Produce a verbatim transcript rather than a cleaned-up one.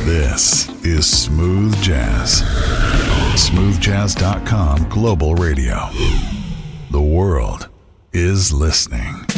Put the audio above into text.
This is Smooth Jazz. smooth jazz dot com Global Radio. The world is listening.